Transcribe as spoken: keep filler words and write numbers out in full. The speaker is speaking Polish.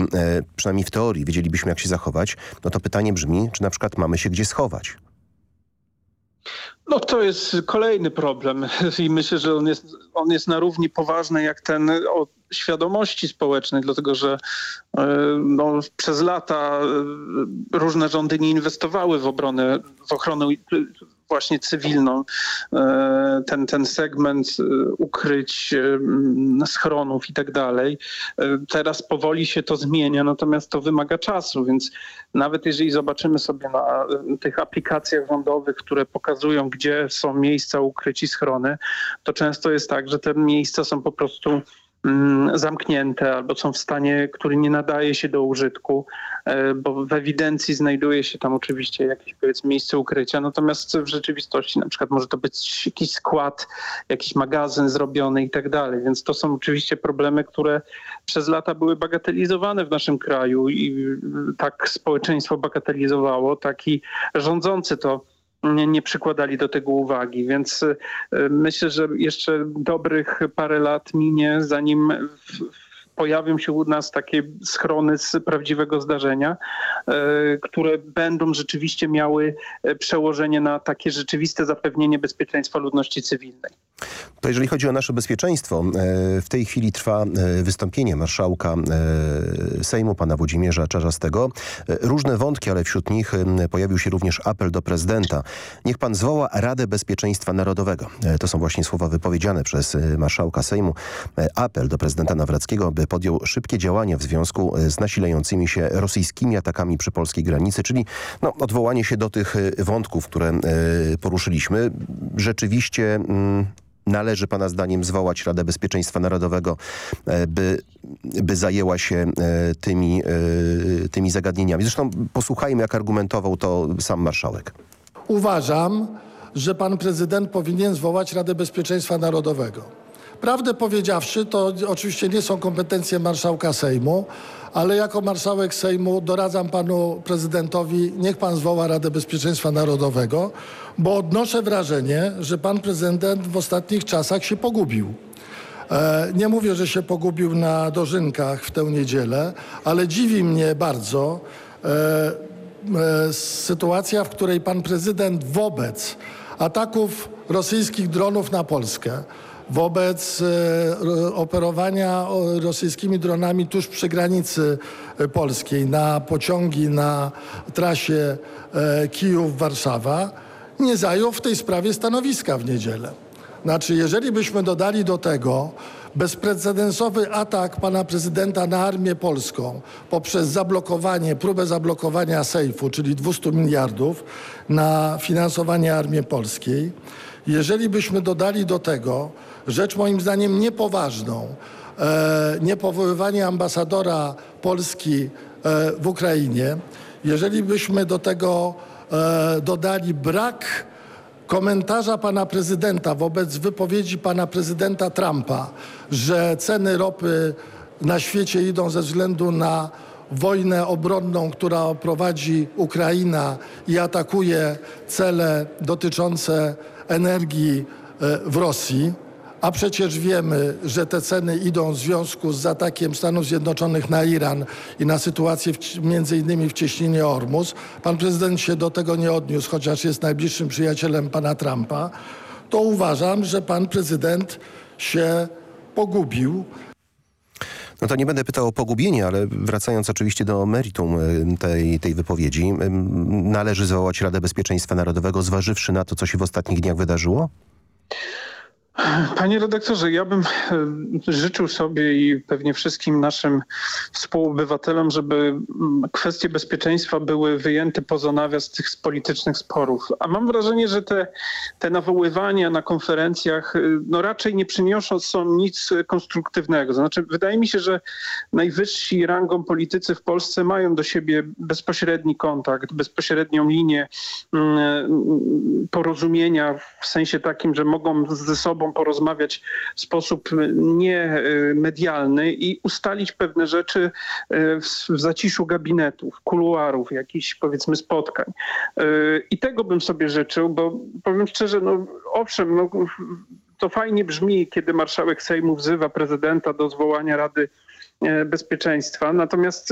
przynajmniej w teorii wiedzielibyśmy, jak się zachować, no to pytanie brzmi, czy na przykład mamy się gdzie schować? No to jest kolejny problem i myślę, że on jest, on jest na równi poważny jak ten o świadomości społecznej, dlatego że no, przez lata różne rządy nie inwestowały w obronę, w ochronę właśnie cywilną. Ten, ten segment ukryć, schronów i tak dalej. Teraz powoli się to zmienia, natomiast to wymaga czasu, więc nawet jeżeli zobaczymy sobie na tych aplikacjach rządowych, które pokazują, gdzie są miejsca ukryć i schrony, to często jest tak, że te miejsca są po prostu zamknięte albo są w stanie, który nie nadaje się do użytku, bo w ewidencji znajduje się tam oczywiście jakieś, powiedzmy, miejsce ukrycia, natomiast w rzeczywistości na przykład może to być jakiś skład, jakiś magazyn zrobiony i tak dalej, więc to są oczywiście problemy, które przez lata były bagatelizowane w naszym kraju i tak społeczeństwo bagatelizowało, tak i rządzący to Nie, nie przykładali do tego uwagi, więc y, myślę, że jeszcze dobrych parę lat minie, zanim w, pojawią się u nas takie schrony z prawdziwego zdarzenia, y, które będą rzeczywiście miały przełożenie na takie rzeczywiste zapewnienie bezpieczeństwa ludności cywilnej. To jeżeli chodzi o nasze bezpieczeństwo, w tej chwili trwa wystąpienie marszałka Sejmu, pana Włodzimierza Czarzastego. Różne wątki, ale wśród nich pojawił się również apel do prezydenta. Niech pan zwoła Radę Bezpieczeństwa Narodowego. To są właśnie słowa wypowiedziane przez marszałka Sejmu. Apel do prezydenta Nawrockiego, by podjął szybkie działania w związku z nasilającymi się rosyjskimi atakami przy polskiej granicy, czyli no, odwołanie się do tych wątków, które poruszyliśmy. Rzeczywiście należy pana zdaniem zwołać Radę Bezpieczeństwa Narodowego, by, by zajęła się tymi, tymi zagadnieniami. Zresztą posłuchajmy, jak argumentował to sam marszałek. Uważam, że pan prezydent powinien zwołać Radę Bezpieczeństwa Narodowego. Prawdę powiedziawszy, to oczywiście nie są kompetencje marszałka Sejmu, ale jako marszałek Sejmu doradzam panu prezydentowi, niech pan zwoła Radę Bezpieczeństwa Narodowego, bo odnoszę wrażenie, że pan prezydent w ostatnich czasach się pogubił. E, nie mówię, że się pogubił na dożynkach w tę niedzielę, ale dziwi mnie bardzo e, e, sytuacja, w której pan prezydent wobec ataków rosyjskich dronów na Polskę, wobec e, operowania rosyjskimi dronami tuż przy granicy polskiej na pociągi na trasie e, Kijów-Warszawa, nie zajął w tej sprawie stanowiska w niedzielę. Znaczy, jeżeli byśmy dodali do tego bezprecedensowy atak pana prezydenta na armię polską poprzez zablokowanie, próbę zablokowania sejfu, czyli dwieście miliardów na finansowanie armii polskiej, jeżeli byśmy dodali do tego rzecz moim zdaniem niepoważną, e, niepowoływanie ambasadora Polski e, w Ukrainie, jeżeli byśmy do tego e, dodali brak komentarza pana prezydenta wobec wypowiedzi pana prezydenta Trumpa, że ceny ropy na świecie idą ze względu na wojnę obronną, która prowadzi Ukraina i atakuje cele dotyczące energii w Rosji, a przecież wiemy, że te ceny idą w związku z atakiem Stanów Zjednoczonych na Iran i na sytuację w, między innymi w cieśninie Ormus. Pan prezydent się do tego nie odniósł, chociaż jest najbliższym przyjacielem pana Trumpa. To uważam, że pan prezydent się pogubił. No to nie będę pytał o pogubienie, ale wracając oczywiście do meritum tej, tej wypowiedzi, należy zwołać Radę Bezpieczeństwa Narodowego, zważywszy na to, co się w ostatnich dniach wydarzyło? Panie redaktorze, ja bym życzył sobie i pewnie wszystkim naszym współobywatelom, żeby kwestie bezpieczeństwa były wyjęte poza nawias tych politycznych sporów. A mam wrażenie, że te, te nawoływania na konferencjach no raczej nie przyniosą nic konstruktywnego. Znaczy, wydaje mi się, że najwyżsi rangą politycy w Polsce mają do siebie bezpośredni kontakt, bezpośrednią linię porozumienia w sensie takim, że mogą ze sobą porozmawiać w sposób niemedialny i ustalić pewne rzeczy w, w zaciszu gabinetów, kuluarów, jakichś powiedzmy spotkań. I tego bym sobie życzył, bo powiem szczerze, no owszem, no, to fajnie brzmi, kiedy marszałek Sejmu wzywa prezydenta do zwołania Rady Bezpieczeństwa, natomiast